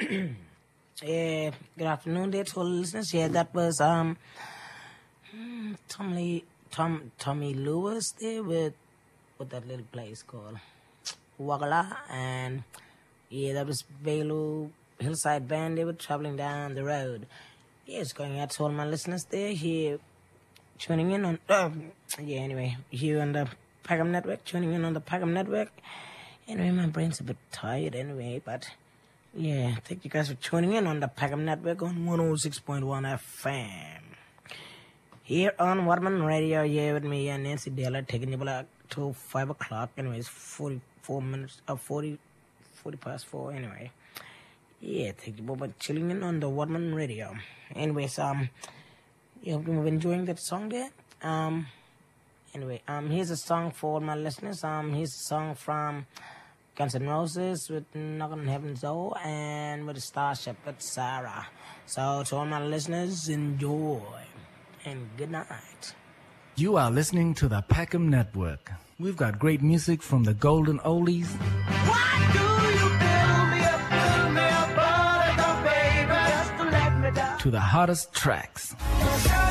Yeah, good afternoon there to all the listeners. Yeah, that was Tommy Lewis there with what that little place called Wagala, and yeah, that was Belu Hillside Band. They were traveling down the road. Yeah, it's going out to all my listeners there here tuning in on anyway, here on the Pagam Network, tuning in on the Pagam Network. Anyway, my brain's a bit tired anyway, but yeah, thank you guys for tuning in on the Pagam Network on 106.1 FM. Here on Waterman Radio, yeah, with me and Nancy Della, taking you back till 5 o'clock. Anyways, 40 past 4 anyway. Yeah, thank you for chilling in on the Waterman Radio. Anyways, you hope you've been enjoying that song there. Here's a song for my listeners. Here's a song from Guns N' Roses with Knock on Heaven's Door and with Starship with Sarah. So to all my listeners, enjoy and good night. You are listening to the Packham Network. We've got great music from the golden oldies. Why do you build me up, buttercup baby, just to let me down? To the hottest tracks.